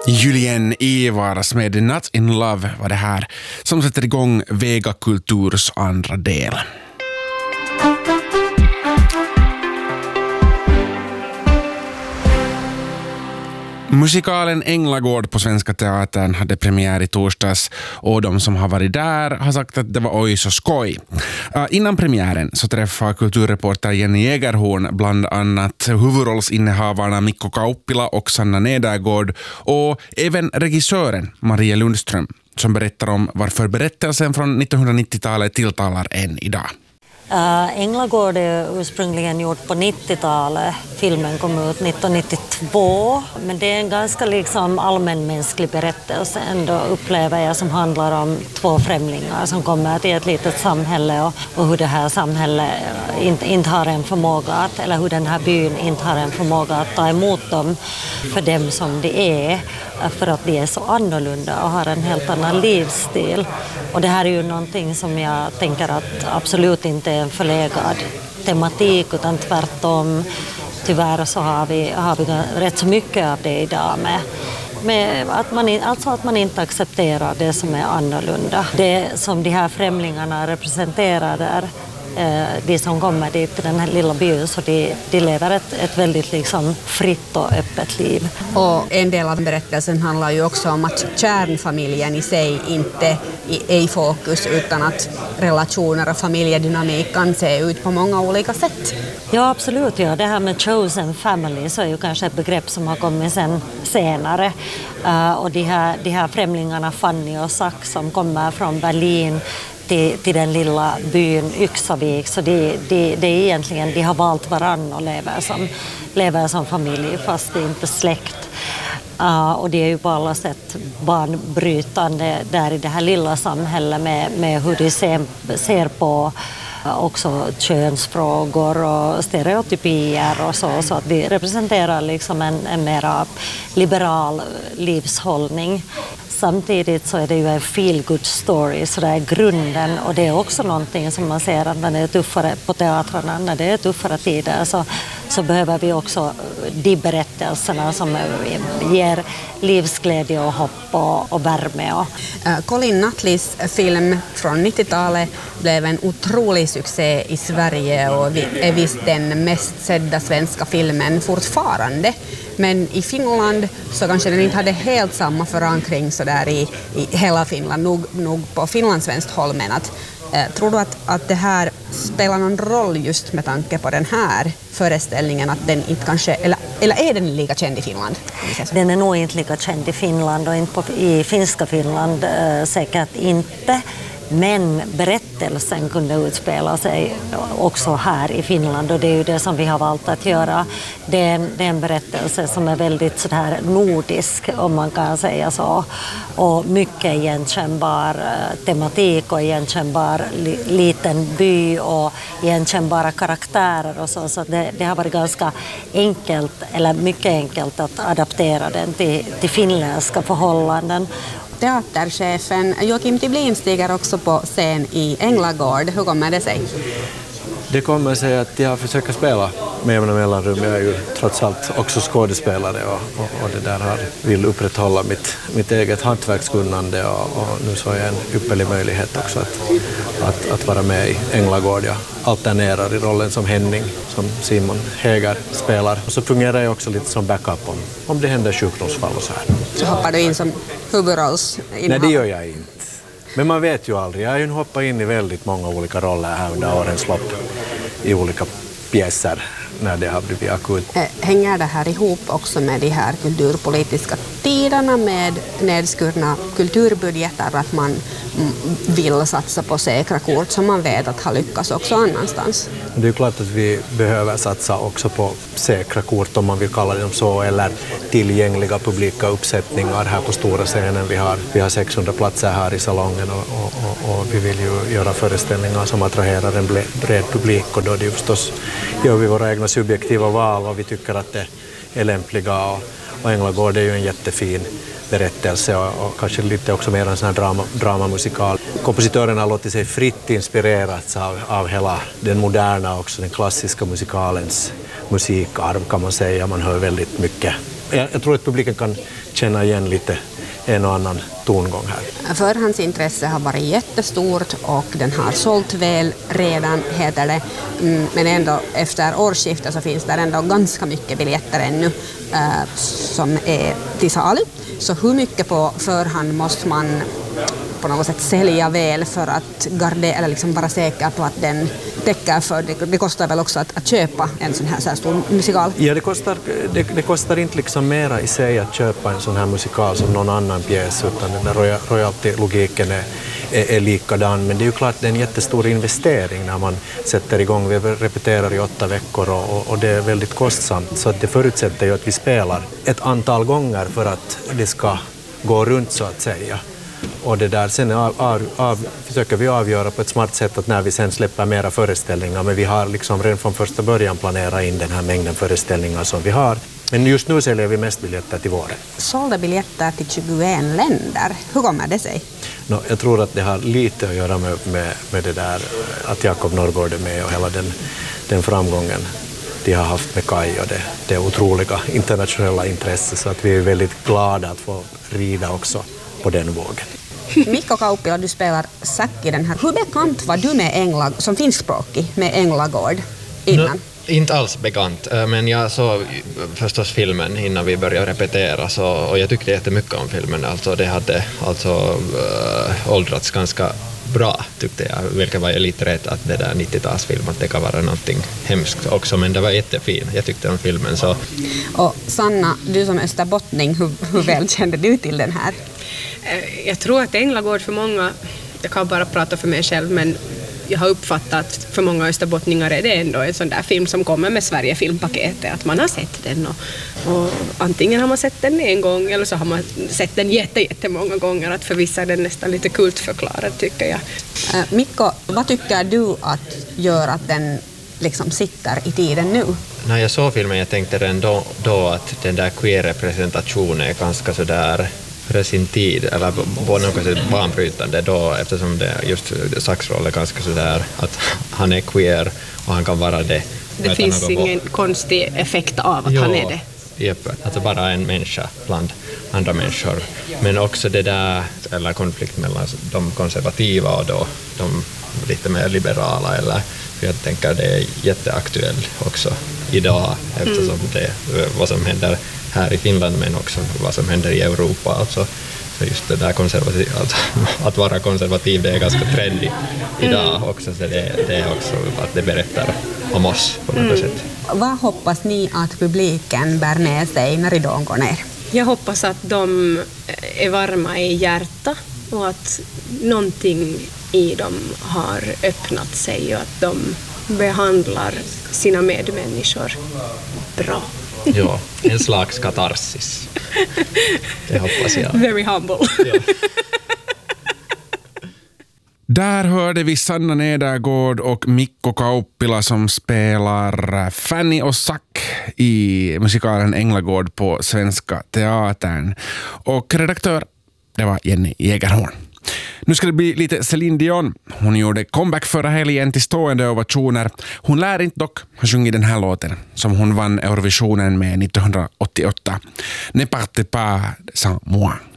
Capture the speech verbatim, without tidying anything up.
Julien Ivaras med Not in Love var det här som sätter igång Vega Kulturs andra del. Musikalen Änglagård på Svenska Teatern hade premiär i torsdags och de som har varit där har sagt att det var oj så skoj. Uh, innan premiären så träffade kulturreporter Jenny Jägerhorn bland annat huvudrollsinnehavarna Mikko Kauppila och Sanna Nedergård och även regissören Maria Lundström som berättar om varför berättelsen från nittonhundranittiotalet tilltalar än idag. Uh, Änglagård är ursprungligen gjort på nittiotalet. Filmen kom ut nittonhundranittiotvå. Men det är en ganska liksom allmänmänsklig berättelse ändå, upplever jag, som handlar om två främlingar som kommer till ett litet samhälle och, och hur det här samhället inte, inte har en förmåga att, eller hur den här byn inte har en förmåga att ta emot dem för dem som de är, för att de är så annorlunda och har en helt annan livsstil. Och det här är ju någonting som jag tänker att absolut inte är en förlegad tematik, utan tvärtom. Tyvärr så har vi, har vi rätt så mycket av det idag med, med att man, alltså att man inte accepterar det som är annorlunda. Det som de här främlingarna representerar där, de som kommer dit till den här lilla byn, så de, de lever ett, ett väldigt liksom fritt och öppet liv. Och en del av berättelsen handlar ju också om att kärnfamiljen i sig inte är i fokus, utan att relationer och familjedynamik kan se ut på många olika sätt. Ja, absolut. Ja. Det här med chosen family så är ju kanske ett begrepp som har kommit sen senare. Uh, och de här, de här främlingarna Fanny och Sack som kommer från Berlin Till, till den lilla byn Yxavik, så de, de, de, egentligen, de har valt varann och lever som, lever som familj fast det är inte släkt. Uh, och det är ju på alla sätt banbrytande där i det här lilla samhället med, med hur de ser, ser på uh, också könsfrågor och stereotypier och så, så att de representerar liksom en, en mera liberal livshållning. Samtidigt så är det ju en feel-good story, så det är grunden, och det är också någonting som man ser att när det är tuffare på teatrarna, när det är tuffare tider så, så behöver vi också de berättelserna som ger livsglädje och hopp och, och värme. Och. Colin Nutleys film från nittiotalet blev en otrolig succé i Sverige och är visst den mest sedda svenska filmen fortfarande. Men i Finland så kanske den inte hade helt samma förankring så där i, i hela Finland, nog, nog på finlandssvenskt håll. Men att, eh, tror du att, att det här spelar någon roll just med tanke på den här föreställningen, att den inte kanske, eller, eller är den lika känd i Finland? Den är nog inte lika känd i Finland och inte på, i finska Finland eh, säkert inte. Men berättelsen kunde utspela sig också här i Finland, och det är ju det som vi har valt att göra. Det är en, det är en berättelse som är väldigt så här nordisk, om man kan säga så. Och mycket igenkännbar tematik och igenkännbar li, liten by och igenkännbara karaktärer och så. Så det, det har varit ganska enkelt, eller mycket enkelt, att adaptera den till, till finländska förhållanden. Teaterchefen Joakim Tiblin stiger också på scen i Änglagård. Hur kommer det sig? Det kommer sig att jag försöker spela med jämna mellanrum. Jag är ju trots allt också skådespelare och, och, och det där har, vill upprätthålla mitt, mitt eget hantverkskunnande och, och nu så är jag en ypperlig möjlighet också att, att, att vara med i Änglagård. Jag alternerar i rollen som Henning, som Simon Häger spelar. Och så fungerar jag också lite som backup om, om det händer sjukdomsfall och så här. Så hoppar du in som huvudrollsinnehavare? Nej, det gör jag inte. Men man vet ju aldrig. Jag har ju hoppat in i väldigt många olika roller här under årens lopp i olika pjäser när det har blivit akut. Hänger det här ihop också med de här kulturpolitiska tiderna med nedskurna kulturbudgetar, att man vill satsa på säkra kort som man vet att har lyckats också annanstans? Det är ju klart att vi behöver satsa också på säkra kort, om man vill kalla dem så, eller tillgängliga publika uppsättningar här på stora scenen. Vi har, vi har sexhundra platser här i salongen och, och, och, och vi vill ju göra föreställningar som attraherar en bred publik, och då det förstås gör vi våra egna subjektiva val vad vi tycker att det är lämpliga, och, och Änglagård är ju en jättefin berättelse och, och kanske lite också mer en sån här drama, dramamusikal. Kompositören har låtit sig fritt inspirerats av, av hela den moderna, också den klassiska musikalens musikarv kan man säga. Man hör väldigt mycket Jag, jag tror att publiken kan känna igen lite en och annan tongång här. Förhandsintresse har varit jättestort och den har sålt väl redan, heter det. Mm, men ändå efter årsskiftet så finns det ändå ganska mycket biljetter ännu äh, som är till salu. Så hur mycket på förhand måste man på något sätt sälja väl för att gardera eller liksom vara säker på att den täcker för det, det kostar väl också att, att köpa en sån här, så här stor musikal? Ja, det kostar, det, det kostar inte liksom mera i sig att köpa en sån här musikal som någon annan pjäs, utan den där royalty-logiken är, är, är likadan. Men det är ju klart det är en jättestor investering när man sätter igång. Vi repeterar i åtta veckor och, och, och det är väldigt kostsamt, så att det förutsätter ju att vi spelar ett antal gånger för att det ska gå runt så att säga. Och det där, sen av, av, av, försöker vi avgöra på ett smart sätt att när vi sen släpper mera föreställningar, men vi har liksom redan från första början planerat in den här mängden föreställningar som vi har. Men just nu säljer vi mest biljetter till våren. Sålda biljetter till tjugoett länder. Hur kommer det sig? No, jag tror att det har lite att göra med, med, med det där att Jakob Norrgård är med och hela den, den framgången de har haft med Kaj och det, det otroliga internationella intresset, så att vi är väldigt glada att få rida också på den vågen. Mikko Kauppila, du spelar Zack i den här. Hur bekant var du med Engla, som finskspråkig med Änglagård innan? No, inte alls bekant, men jag såg förstås filmen innan vi började repetera, så, och jag tyckte jättemycket om filmen. Alltså, det hade alltså äh, åldrats ganska bra, tyckte jag, vilket var lite rätt att det där nittiotalsfilm, att det kan vara någonting hemskt också, men det var jättefin. Jag tyckte om filmen. Så. Och Sanna, du som österbottning, hur, hur väl kände du till den här? Jag tror att Änglagård för många, jag kan bara prata för mig själv, men jag har uppfattat att för många österbottningar är det ändå en sån där film som kommer med Sverige filmpaketet, att man har sett den och, och antingen har man sett den en gång eller så har man sett den jätte, jättemånga gånger, att för vissa är den nästan lite kultförklarad, tycker jag. Äh, Mikko, vad tycker du att gör att den liksom sitter i tiden nu? När jag såg filmen jag tänkte redan då, då att den där queer-representationen är ganska sådär för sin tid, eller på något sätt banbrytande då, eftersom det just Zacks roll är ganska sådär att han är queer och han kan vara det. Det finns ingen på konstig effekt av att jo, han är det. Jepp, alltså bara en människa bland andra människor. Men också det där, eller konflikt mellan de konservativa och då de lite mer liberala, eller för jag tänker att det är jätteaktuellt också idag, eftersom mm. det vad som händer här i Finland, men också vad som händer i Europa. Alltså, så just det där konservativ, alltså, att vara konservativ, det är ganska trendigt idag mm. också, så det, det är också att det berättar om oss på något mm. sätt. Vad hoppas ni att publiken bär med sig när ridån går ner? Jag hoppas att de är varma i hjärta och att någonting i dem har öppnat sig och att de behandlar sina medmänniskor bra. Ja, en slags katarsis. Det hoppas jag. Very humble. Ja. Där hörde vi Sanna Nedergård och Mikko Kauppila som spelar Fanny och Zack i musikalen Änglagård på Svenska Teatern. Och redaktör, det var Jenny Jägerhorn. Nu ska det bli lite Céline Dion. Hon gjorde comeback förra helgen till stående ovationer. Hon lär inte dock ha sjungit den här låten som hon vann Eurovisionen med nittonhundraåttioåtta. Ne partez pas sans moi.